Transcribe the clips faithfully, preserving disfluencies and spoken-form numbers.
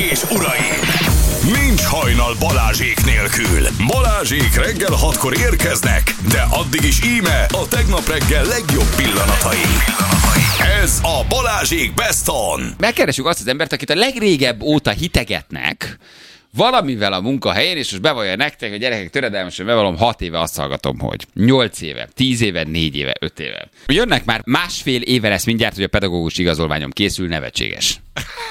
és uraim! Nincs hajnal Balázsék nélkül. Balázsék reggel hatkor érkeznek, de addig is íme a tegnap reggel legjobb pillanatai. Ez a Balázsék Best On. Megkeressük azt az embert, akit a legrégebb óta hitegetnek valamivel a munkahelyén, és most bevallja nektek, hogy gyerekek, töredelmesen bevallom, hat éve azt hallgatom, hogy nyolc éve, tíz éve, négy éve, öt éve. Jönnek már másfél éve lesz mindjárt, hogy a pedagógus igazolványom készül, nevetséges.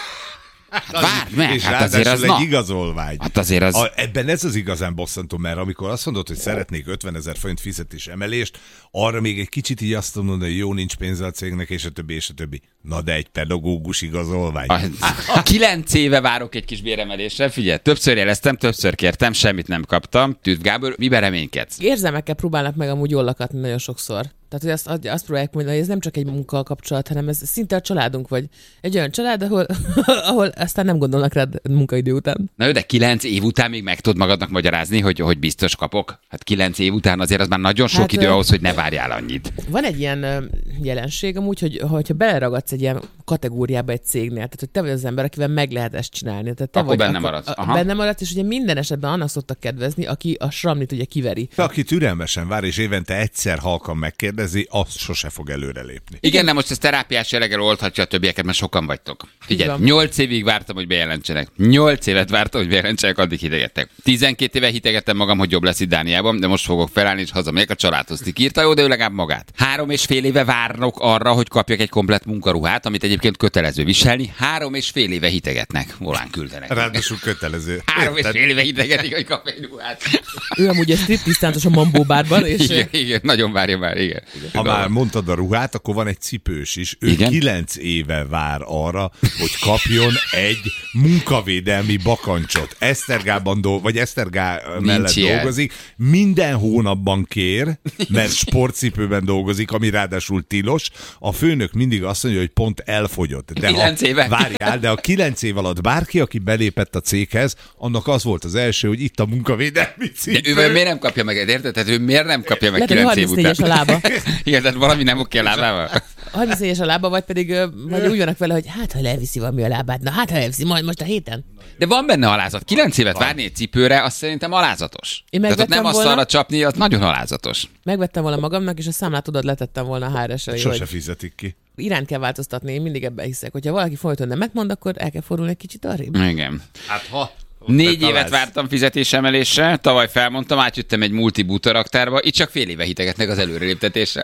Hát várd meg, és hát azért az egy na. igazolvány. Hát azért az... A, ebben ez az igazán bosszantó, mert amikor azt mondod, hogy szeretnék ötvenezer forint fizetés emelést, arra még egy kicsit így azt mondod, hogy jó, nincs pénze a cégnek, és a többi, és a többi. Na de egy pedagógus igazolvány. A, a kilenc éve várok egy kis béremelésre, figyelj, többször jeleztem, többször kértem, semmit nem kaptam. Tűz Gábor, miben reménykedsz? Érzelmekkel próbálnak meg amúgy jól lakatni nagyon sokszor. Tehát, hogy azt, azt próbálják mondani, hogy ez nem csak egy munka kapcsolat, hanem ez szinte a családunk, vagy egy olyan család, ahol, ahol aztán nem gondolnak rád munkaidő után. Na jó, de kilenc év után még meg tudod magadnak magyarázni, hogy, hogy biztos kapok? Hát kilenc év után azért az már nagyon sok hát, idő ahhoz, hogy ne várjál annyit. Van egy ilyen jelenség amúgy, hogy hogyha beleragadsz egy ilyen kategóriába egy cégnél, tehát hogy te vagy az ember, akivel meg lehet ezt csinálni. Tehát te akkor vagy, benne akkor, maradsz. Aha. Benne maradsz, és ugye minden esetben annak szoktak kedvezni, aki a sramnit ugye kiveri. Aki türelmesen vár, és évente egyszer halkan megkérdezi, az sose fog előrelépni. Igen, de most ez terápiás jelleggel oldhatja a többieket, mert sokan vagytok. Figyelj, nyolc évig vártam, hogy bejelentsenek. Nyolc évet vártam, hogy bejelentsenek, addig hidegettek. tizenkét éve hidegettem magam, hogy jobb lesz itt Dániában, de most fogok felállni, és hazamegyek a családhoz. Ti írta jó, de ő legalább magát. Három és fél éve várnak arra, hogy kapjak egy komplett munkaruhát, amit egyébként kötelező viselni. Három és fél éve hidegetnek. Volán küldenek. Ráadásul kötelező. Három és fél éve hidegetik, hogy kap egy ruhát. Ő amúgy egy striptisztántos a Mambó bárban, és... Igen, igen, nagyon várja már, igen. Ha már mondtad a ruhát, akkor van egy cipős is. Ő igen? kilenc éve vár arra, hogy kapjon egy munkavédelmi bakancsot. Esztergában dolgozik, vagy Esztergá mellett ilyen. dolgozik. Minden hónapban kér, mert sportcipőben dolgozik, ami ráadásul tilos. A főnök mindig azt mondja, hogy pont elfogyott. De kilenc éve. Várjál, de a kilenc év alatt bárki, aki belépett a céghez, annak az volt az első, hogy itt a munkavédelmi cipő. De ő miért nem kapja meg, érted? Tehát ő miért nem kapja meg kilenc év után? a lába. Igen, tehát valami nem oké a lábával. harmincnégyes a lába, vagy pedig vagy úgy vannak vele, hogy hát, ha leviszi valami a lábát, na hát, ha leviszi majd most a héten. De van benne alázat. Kilenc évet várni egy cipőre, az szerintem alázatos. Én tehát ott nem volna, asztalra csapni, az nagyon alázatos. Megvettem volna magamnak, és a számlát tudod, letettem volna a há er es elé. Sose fizetik ki. Irányt kell változtatni, én mindig ebben hiszek. Hogyha valaki folyton nemet mond, akkor el kell fordulni egy kicsit arrébb. Igen. Hát ha... Négy évet vártam fizetésemelésre, tavaly felmondtam, átjöttem egy multibúta raktárba, itt csak fél éve hitegetnek az előreléptetésre.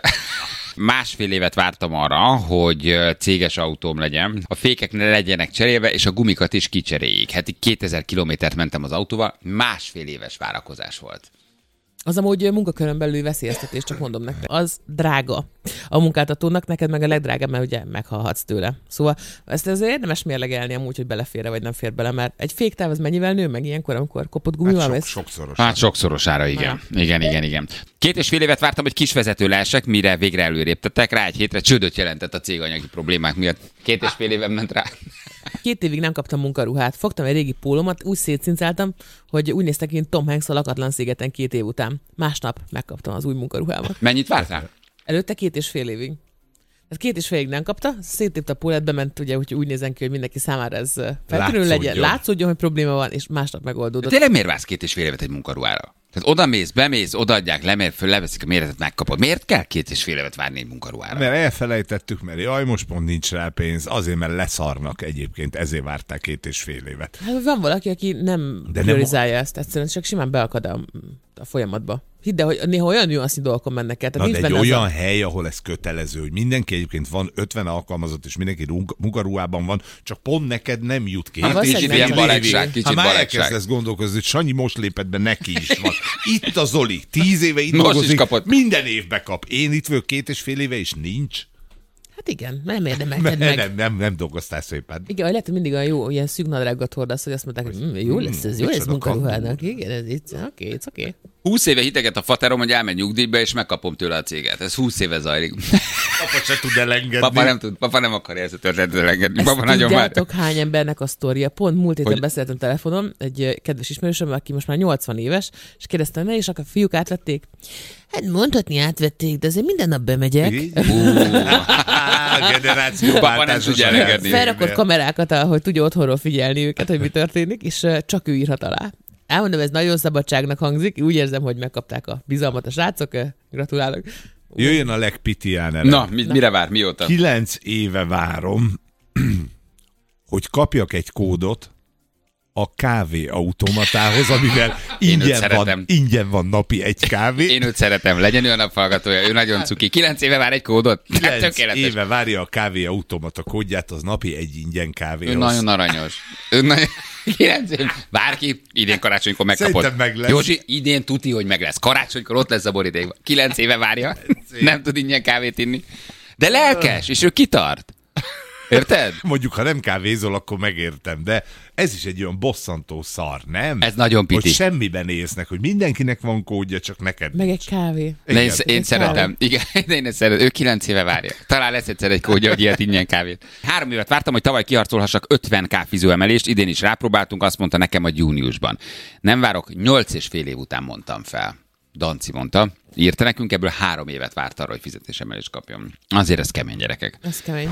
Másfél évet vártam arra, hogy céges autóm legyen, a fékek ne legyenek cserélve, és a gumikat is kicseréljék. Hát így kétezer kilométert mentem az autóval, másfél éves várakozás volt. Az amúgy munkakörön belül veszélyeztetés, csak mondom nektek. Az drága a munkáltatónak, neked meg a legdrágább, mert ugye meghalhatsz tőle. Szóval ezt azért érdemes mérlegelni amúgy, hogy belefér vagy nem fér bele, mert egy féktáv az mennyivel nő meg ilyenkor, amikor kopott gumival hát sok, sokszorosára. Hát sokszorosára, igen. Na. Igen, igen, igen. Két és fél évet vártam, hogy kisvezető lehessek, mire végre előréptettek. Rá egy hétre csődöt jelentett a cég anyagi problémák miatt. Két és fél éven ment rá. Két évig nem kaptam munkaruhát. Fogtam egy régi pólómat, úgy szétszincáltam, hogy úgy néztek, mint Tom Hanks a Lakatlan szigeten két év után. Másnap megkaptam az új munkaruhámat. Mennyit vártál? Előtte két és fél évig. Tehát két és fél évig nem kapta, széttépte a pólát, bement, ugye, hogy úgy nézen ki, hogy mindenki számára ez feltűnő legyen. Látszódjon, hogy probléma van, és másnap megoldódott. De tényleg miért vársz két és fél évet egy munkaruhára? Tehát oda mész, bemész, odaadják, lemér, föl, leveszik a méretet, megkapod. Miért kell két és fél évet várni egy munkaruhára? Mert elfelejtettük, mert jaj, most pont nincs rá pénz, azért, mert leszarnak egyébként, ezért várták két és fél évet. Hát van valaki, aki nem De priorizálja nem... ezt, egyszerűen csak simán beakad a, a folyamatba. Hidd el, hogy néha olyan nüansznyi dolgokon mennek el. Na, de egy olyan a... hely, ahol ez kötelező, hogy mindenki egyébként van ötven alkalmazott, és mindenki munkaruhában van, csak pont neked nem jut ki. Hát kicsit ilyen balegság, kicsit balegság. Ha már elkezdesz gondolkozni, hogy Sanyi most lépett be, neki is van. Itt a Zoli, tíz éve itt most dolgozik, minden évbe kap. Én itt vagyok két és fél éve, és nincs. Hát igen, nem érdemelted meg. Nem, nem, nem dolgoztál szépen. Igen, lehet, hogy mindig olyan jó, ilyen szűk nadrágot hordasz, hogy azt mondták, hogy mm, jó lesz ez, jó lesz munkaruhának. Igen, ez itt, oké, okay, oké. Okay. húsz éve hiteget a faterom, hogy elmegy nyugdíjba, és megkapom tőle a céget. Ez húsz éve zajlik. Papa se tud elengedni. Papa nem tud, papa nem akarja ezt a történetet elengedni. Ezt Papa nagyon már... tudjátok, hány embernek a sztoria. Pont múlt héten Hogy- beszéltem telefonon egy kedves ismerősöm, aki most már nyolcvan éves, és kérdeztem, ne, és akkor a fiúk átvették? Hát mondhatni átvették, de azért minden nap bemegyek. Generációváltás. Papa nem tudja elengedni. Felrakott kamerákat, hogy tudja otthonról figyelni őket, hogy mi történik, és uh, csak ő írhat alá. Elmondom, ez nagyon szabadságnak hangzik, úgy érzem, hogy megkapták a bizalmat a srácok, uh, gratulálok. Jöjjön a legpitián erre. Na, mi, mire vár, mióta? Kilenc éve várom, hogy kapjak egy kódot a kávéautomatához, amivel ingyen van, szeretem. ingyen van napi egy kávé. Én őt szeretem, legyen ő a naphallgatója, ő nagyon cuki. Kilenc éve vár egy kódot? Hát Kilenc tökéletes. éve várja a kávéautomata kódját, az napi egy ingyen kávéhoz. Ő nagyon aranyos. Ő nagyon... Kilenc év. Bárki idén karácsonykor megkapott. Szerintem meg lesz. Józsi, idén tuti, hogy meg lesz. Karácsonykor ott lesz a borítékban. Kilenc éve várja. Nem tud ingyen kávét inni. De lelkes, és ő kitart. Érted? Mondjuk, ha nem kávézol, akkor megértem, de ez is egy olyan bosszantó szar, nem? Ez nagyon piti. Hogy semmiben észnek, hogy mindenkinek van kódja, csak neked Meg nincs. egy kávé. De én, Igen. én szeretem. Igen, én ezt szeretem. Ő kilenc éve várja. Talán lesz egyszer egy kódja, hogy ilyet ingyen kávét. Három évet vártam, hogy tavaly kiharcolhassak ötven káfizó emelést, idén is rápróbáltunk, azt mondta nekem, hogy júniusban. Nem várok, nyolc és fél év után mondtam fel. Danci mondta. Írta nekünk, ebből három évet várt arra, hogy fizetésemelést kapjon. Azért ez kemény, gyerekek. Ez kemény.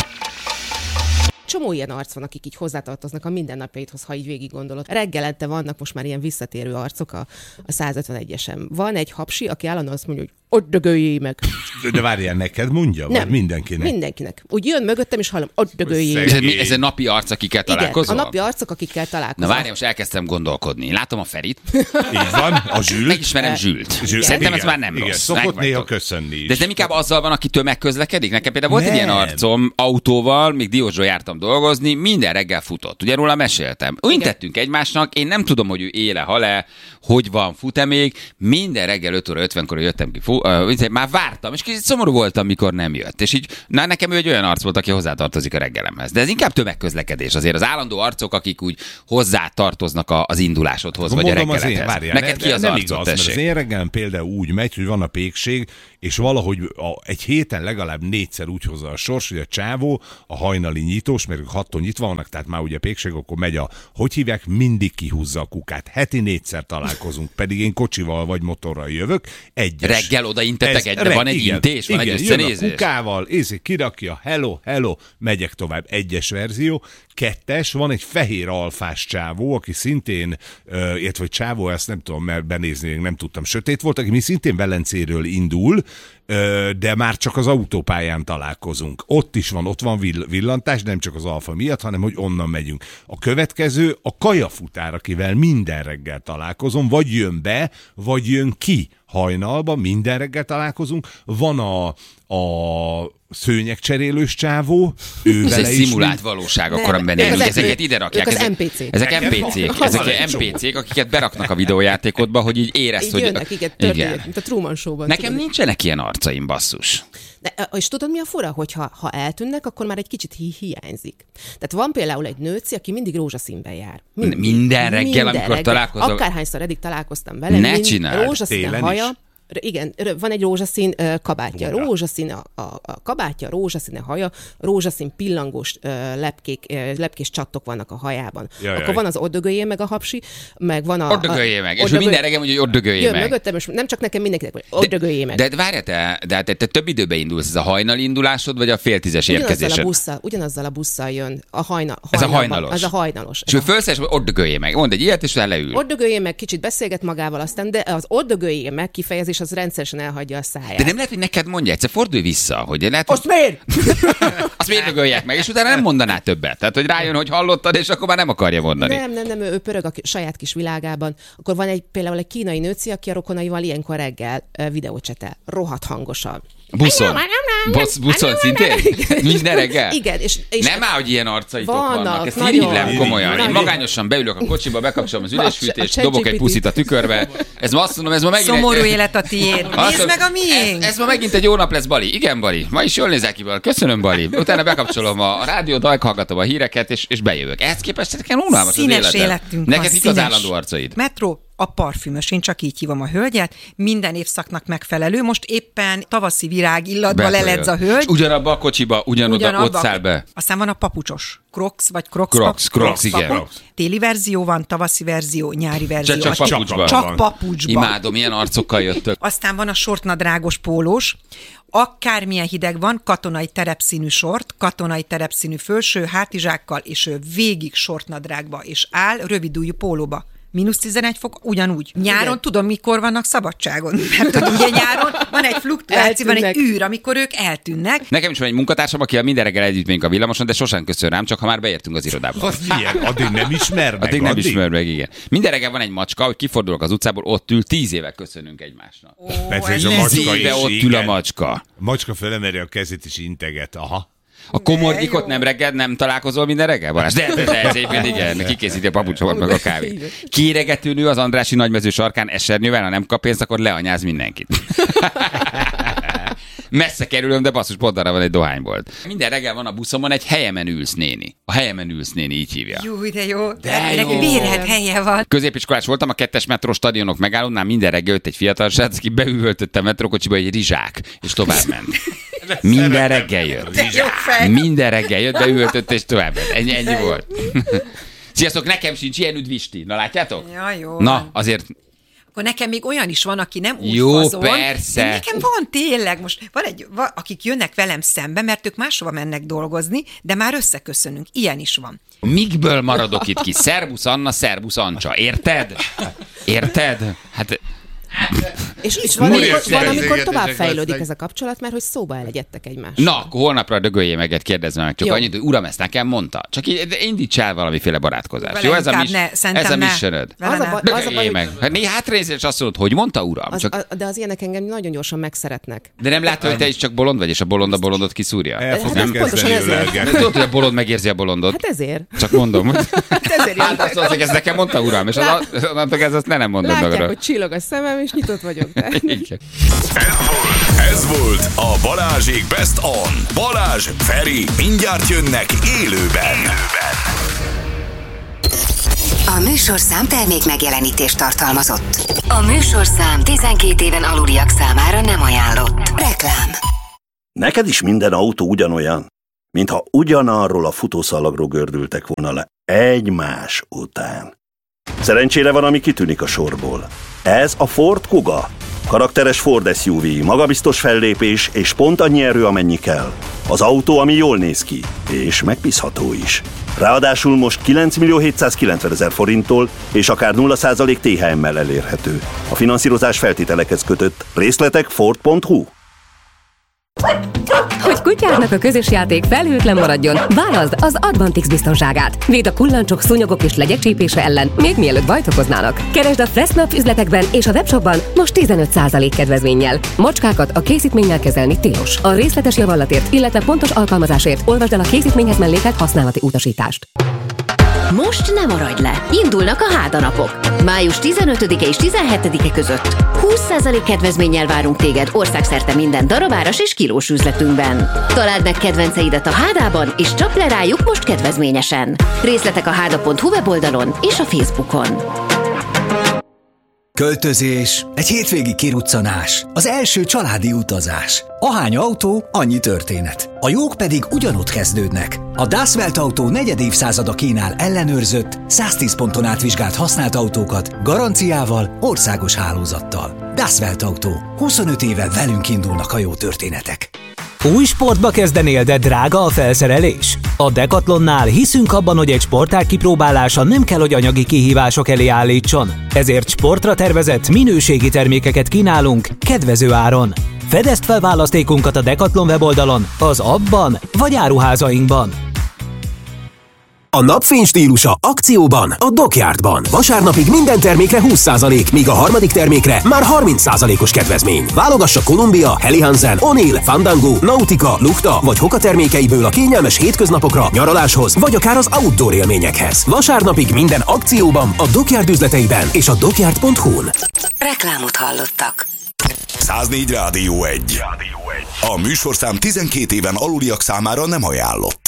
Csomó ilyen arc van, akik így hozzátartoznak a mindennapjaidhoz, ha így végig gondolod. Reggelente vannak most már ilyen visszatérő arcok a, a százötvenegyesen. Van egy hapsi, aki állandóan azt mondja, hogy ott dögöljél meg. De várjál, neked mondja? Nem. Vagy mindenkinek? Mindenkinek. Úgy jön mögöttem, és hallom, ott dögöljél Ez, meg. mi- ez a napi arc, akikkel Igen, a találkozol? napi arcok, akikkel Na találkozol. várjál, most elkezdtem gondolkodni. Látom a Ferit, Így van, a Zsült. megismerem Zsült. Zsült, Szerintem ez igen, már nem igen, rossz. szokott Megvagytok. néha köszönni is. De ez nem inkább azzal van, aki tömegközlekedik? Nekem például volt egy Nem. ilyen arcom autóval, még Diósról jártam dolgozni, minden reggel futott. Ugye róla meséltem. Úgy Igen. tettünk egymásnak, én nem tudom, hogy ő éle, hal-e, hogy van, fut-e még. Minden reggel öt óra ötvenkor jöttem ki. Fú, uh, már vártam, és kicsit szomorú voltam, mikor nem jött. És így, na nekem ő egy olyan arc volt, aki hozzátartozik a reggelemhez. De ez inkább tömegközlekedés azért. Az állandó arcok, akik úgy hozzátartoznak a- az indulásodhoz, vagy a Mondom, az én, reggeledhez. várjál, Neked ne- ki az nem arcod, igaz, mert tessék? az én reggelem például úgy megy, hogy van a pékség, és valahogy a, egy héten legalább négyszer úgy hozza a sors, hogy a csávó, a hajnali nyitós, mert ők hattól nyitva vannak, tehát már ugye pékség, akkor megy a, hogy hívják, mindig kihúzza a kukát. Heti négyszer találkozunk, pedig én kocsival vagy motorral jövök. Egyes. Reggel odaintetek Ez- egyre, van egy igen, intés, van igen, egy jön a összenézés? kukával, ézik, kirakja, hello, hello, megyek tovább. Egyes verzió. Kettes, van egy fehér alfás csávó, aki szintén, uh, illetve hogy csávó, ezt nem tudom, mert benézni még nem tudtam, sötét volt, aki mi szintén Velencéről indul, uh, de már csak az autópályán találkozunk. Ott is van, ott van vill- villantás, nem csak az alfa miatt, hanem hogy onnan megyünk. A következő a kajafutár, akivel minden reggel találkozom, vagy jön be, vagy jön ki hajnalban, minden reggel találkozunk. Van a, a szőnyegcserélős csávó, ő Ez egy vele is szimulált mind- valóság, akkor Nem, amiben ők élünk. az Ezeket em pé ide rakják. ők az ezek, em pé cé-k. ezek em pé cé-k, ezek van egy em pé cé-k, akiket beraknak a videójátékodba, hogy így érezd, Így hogy... jönnek, igen, történet, mint a Truman Show-ban. Nekem tudod. nincsenek ilyen arcaim, basszus. De, és tudod, mi a fura? Hogy ha, ha eltűnnek, akkor már egy kicsit hi- hiányzik. Tehát van például egy nőci, aki mindig rózsaszínben jár. Minden reggel, amikor találkozol- Akárhányszor eddig találkoztam vele. Ne mind- csináld, Rózsaszín a télen haja. is. R- Igen, r- van egy rózsaszín uh, kabátja, Oda. rózsaszín a, a, a kabátja, rózsaszín a haja, rózsaszín pillangós uh, lepkék, uh, lepkés csattok vannak a hajában. Jaj, Akkor jaj. van az ott dögöljél meg a hapsi, meg van a... Ott dögöljél meg. És ott ő minden dögöl- reggel mondja, hogy ott dögöljél Jön meg. mögöttem, és nem csak nekem, mindenkinek, hogy ott dögöljél meg. De, de várjál, te, de te, te több időbe indulsz, ez a hajnali indulásod, vagy a fél tízes Ugyanazzal a, érkezésed? busszal, ugyanazzal a busszal jön a hajna, Ez a hajnalban. hajnalos. Ez a hajnalos. És ő felszáll, és ott dögöljél meg. Mondd egy ilyet, és utána leül. Ott dögöljél meg, kicsit beszélget magával, aztán de az ott dögöljél meg kifejezés az rendszeresen elhagyja a száját. De nem lehet, hogy neked mondja, egyszer fordulj vissza, hogy lehet, Azt miért? azt miért dögölják meg, és utána nem mondaná többet. Tehát, hogy rájön, hogy hallottad, és akkor már nem akarja mondani. Nem, nem, nem, ő pörög a ki- saját kis világában. Akkor van egy például egy kínai nőci, aki a rokonaival ilyenkor reggel ö, videócsetel. Rohadt hangosan. Buszon. Busz, buszon szintén? Minden reggel? Igen, és, és Nem áll, hogy ilyen arcaitok Vannak, vannak. Ezt nagyon. irigylem komolyan. Én Nagyon. magányosan beülök a kocsiba, bekapcsolom az üresfűtést, A dobok egy ChatGPT. puszit a tükörbe. Ez ma azt mondom, ez ma megint... Szomorú egy- élet a tiéd. Azt Nézd mondom, meg a miénk. Ez, ez ma megint egy jó nap lesz, Bali. Igen, Bali. Ma is jól nézel ki, Bali. Köszönöm, Bali. Utána bekapcsolom a rádiót, hallgatom a híreket, és, és bejövök. Ehhez képest nekem unalmas az Színes életem. életünk Neked van, mik az színes. állandó arcaid? Metró, a parfümös, én csak így hívom a hölgyet, minden évszaknak megfelelő, most éppen tavaszi virág illatba leledz a hölgy. És ugyanabba a kocsiba, ugyanoda, ugyanabba, ott száll be. Aztán van a papucsos. Crocs, vagy Crocs. Crocs, Crocs, igen. Papu. Téli verzió van, tavaszi verzió, nyári verzió. Csak, csak papucsban. Csak papucsban. Imádom, ilyen arcokkal jöttök. Aztán van a sortnadrágos pólós, akármilyen hideg van, katonai terepszínű sort, katonai terepszínű fölső, hátizsákkal, és ő végig sortnadrágba, és áll rövidújú pólóba. mínusz tizenegy fok, ugyanúgy. Nyáron igen. Tudom, mikor vannak szabadságon. Mert tudod, ugye nyáron van egy fluktuáció, van egy űr, amikor ők eltűnnek. Nekem is van egy munkatársam, aki minden reggel együtt megyünk a villamoson, de sosem köszön rám, csak ha már beértünk az irodába. Az ilyen, addig nem ismer meg. Addig nem addig? ismer meg, igen. Minden reggel van egy macska, hogy kifordulok az utcából, ott ül, tíz éve köszönünk egymásnak. Ó, ez a macska tíz éve ott ül a macska. A macska felemeri a kezét és integet, aha. A komornyikot nem reggel, nem találkozol minden reggel, Balázs? De, de, de ez egyébként igen, kikészíti a papucsomat meg a kávét. Kéregető nő az Andrássy nagymező sarkán esernyővel, ha nem kap pénzt, akkor leanyáz mindenkit. Messze kerülöm, de basszus, pont arra van egy dohánybolt. Minden reggel van a buszomon egy helyemen ülsz néni. A helyemen ülsz néni, így hívja. Jó, de jó. De jó. Neki bérelt helye van. Középiskolás voltam, a kettes metró stadionok megállónál minden reggel jött egy fiatal srác, aki beüvöltötte a metrókocsiba egy rizsák, és tovább ment. Minden reggel jött. Minden reggel jött, beüvöltött, és tovább ment. Ennyi, ennyi volt. Sziasztok, nekem sincs ilyen üdvisti. Na látjátok? Ja, jó. Na, azért... Akkor nekem még olyan is van, aki nem úgy jó, fazon. Persze. De nekem van tényleg, most van egy, van, akik jönnek velem szembe, mert ők máshova mennek dolgozni, de már összeköszönünk. Ilyen is van. Mikből maradok itt ki? Szerbusz Anna, szerbusz Ancsa. Érted? Érted? Hát... És, és van, amikor, van, amikor tovább fejlődik ez a kapcsolat, mert hogy szóba elegyedtek egymással. Na, akkor holnapra dögöljél meg, kérdezzem meg. Csak jó. Annyit, hogy uram, ezt nekem mondta. Csak indíts el valamiféle barátkozást. Jó, ez a, mis- ne, ez a missionöd. Dögöljél meg. Hát néha hátranézés, és azt mondod, hogy mondta, uram. Az, csak... a, de az ilyenek engem nagyon gyorsan megszeretnek. De nem látod, hogy te is csak bolond vagy, és a bolond a bolondot kiszúrja? El fog nem pontosan ezért. Tudod, hogy a bolond megérzi a bolondot. Hát ezért. Csak mondom. Hát ezért jön. Hát azt mondod, hogy ez nekem mondta, uram, és onnantól ez azt ne nem mondod magadra. magadra. Látják, hogy csillog a szemem, és nyitott vagyok. Ez volt a Balázsék Best On. Balázs, Feri, mindjárt jönnek élőben. A műsorszám termék megjelenítést tartalmazott. A műsorszám tizenkét éven aluliak számára nem ajánlott. Reklám. Neked is minden autó ugyanolyan, mintha ugyanarról a futószalagról gördültek volna le egymás után. Szerencsére van, ami kitűnik a sorból. Ez a Ford Kuga. Karakteres Ford es u vé, magabiztos fellépés és pont annyi erő, amennyi kell. Az autó, ami jól néz ki, és megbízható is. Ráadásul most kilenc millió hétszázkilencvenezer forinttól és akár nulla százalék té há emmel elérhető. A finanszírozás feltételekhez kötött. Részletek ford pont hu. Hogy kutyádnak a közös játék felhőtlen maradjon, válaszd az Advantix biztonságát. Véd a kullancsok, szúnyogok és legyek csípése ellen, még mielőtt bajt okoznának. Keresd a Fressnapf üzletekben és a webshopban most tizenöt százalék kedvezménnyel. Macskákat a készítménnyel kezelni tilos. A részletes javallatért, illetve pontos alkalmazásért olvasd el a készítményhez mellékelt használati utasítást. Most nem maradj le! Indulnak a hádanapok. május tizenötödike és tizenhetedike között. húsz százalék kedvezménnyel várunk téged országszerte minden darabáras és kilós üzletünkben. Találd meg kedvenceidet a Hádában, és csap le rájuk most kedvezményesen. Részletek a háda pont hu weboldalon és a Facebookon. Költözés, egy hétvégi kiruccanás, az első családi utazás. Ahány autó, annyi történet. A jók pedig ugyanott kezdődnek. A Das Welt Autó negyed évszázada kínál ellenőrzött, száztíz ponton átvizsgált használt autókat, garanciával, országos hálózattal. Das Welt Autó. huszonöt éve velünk indulnak a jó történetek. Új sportba kezdenél, de drága a felszerelés? A Decathlonnál hiszünk abban, hogy egy sportág kipróbálása nem kell, hogy anyagi kihívások elé állítson. Ezért sportra tervezett, minőségi termékeket kínálunk kedvező áron. Fedezd fel választékunkat a Decathlon weboldalon, az appban vagy áruházainkban. A napfény stílusa akcióban a Dockyardban. Vasárnapig minden termékre húsz százalék, míg a harmadik termékre már harminc százalékos kedvezmény. Válogassa Columbia, Helly Hansen, O'Neill, Fandango, Nautica, Lukta vagy Hoka termékeiből a kényelmes hétköznapokra, nyaraláshoz vagy akár az outdoor élményekhez. Vasárnapig minden akcióban a Dockyard üzleteiben és a dockyard pont hu-n. Reklámot hallottak. száznégy Rádió egy. A műsorszám tizenkét éven aluliak számára nem ajánlott.